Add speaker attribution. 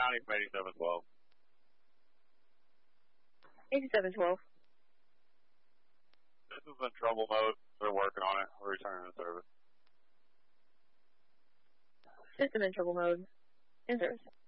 Speaker 1: County from 8712.
Speaker 2: 8712.
Speaker 1: This is in trouble mode. They're working on it. We're returning to service.
Speaker 2: System in trouble mode. In service.